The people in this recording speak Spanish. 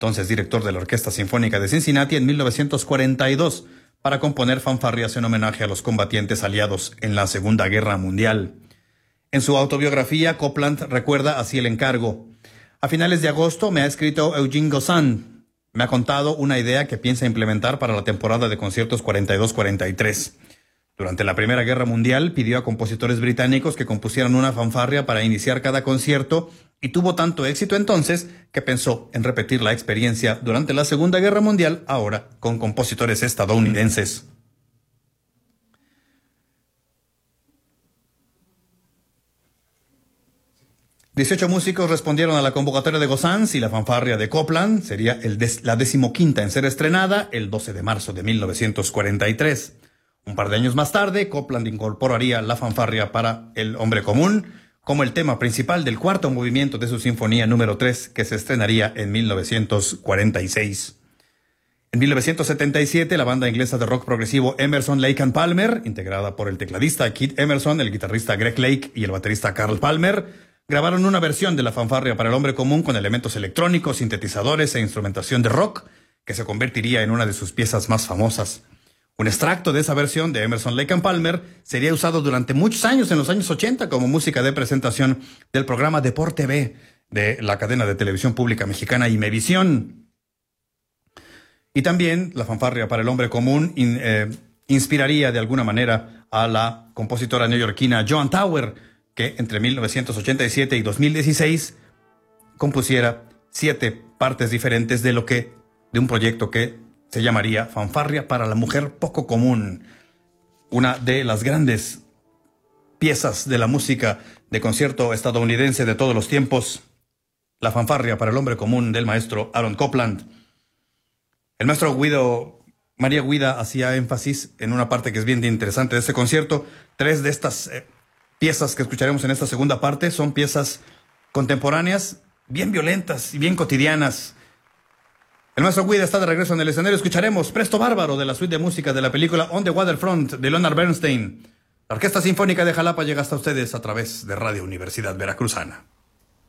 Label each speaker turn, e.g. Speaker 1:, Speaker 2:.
Speaker 1: entonces director de la Orquesta Sinfónica de Cincinnati, en 1942, para componer fanfarrias en homenaje a los combatientes aliados en la Segunda Guerra Mundial. En su autobiografía, Copland recuerda así el encargo. A finales de agosto me ha escrito Eugene Gozan. Me ha contado una idea que piensa implementar para la temporada de conciertos 42-43. Durante la Primera Guerra Mundial pidió a compositores británicos que compusieran una fanfarria para iniciar cada concierto y tuvo tanto éxito entonces que pensó en repetir la experiencia durante la Segunda Guerra Mundial, ahora con compositores estadounidenses. Dieciocho músicos respondieron a la convocatoria de Gozans y la fanfarria de Copland sería la 15ª en ser estrenada el 12 de marzo de 1943. Un par de años más tarde, Copland incorporaría la fanfarria para El Hombre Común como el tema principal del cuarto movimiento de su Sinfonía número 3, que se estrenaría en 1946. En 1977, la banda inglesa de rock progresivo Emerson, Lake and Palmer, integrada por el tecladista Keith Emerson, el guitarrista Greg Lake y el baterista Carl Palmer, grabaron una versión de la fanfarria para El Hombre Común con elementos electrónicos, sintetizadores e instrumentación de rock, que se convertiría en una de sus piezas más famosas. Un extracto de esa versión de Emerson, Lake and Palmer sería usado durante muchos años en los años 80 como música de presentación del programa Deporte B de la cadena de televisión pública mexicana Imevisión. Y también la fanfarria para El Hombre Común inspiraría de alguna manera a la compositora neoyorquina Joan Tower, que entre 1987 y 2016 compusiera 7 partes diferentes de un proyecto que se llamaría Fanfarria para la Mujer Poco Común, una de las grandes piezas de la música de concierto estadounidense de todos los tiempos, la fanfarria para El Hombre Común del maestro Aaron Copland. El maestro María Guida hacía énfasis en una parte que es bien interesante de este concierto. 3 de estas piezas que escucharemos en esta segunda parte son piezas contemporáneas, bien violentas y bien cotidianas. El maestro Guida está de regreso en el escenario. Escucharemos Presto Bárbaro de la suite de música de la película On the Waterfront de Leonard Bernstein. La Orquesta Sinfónica de Jalapa llega hasta ustedes a través de Radio Universidad Veracruzana.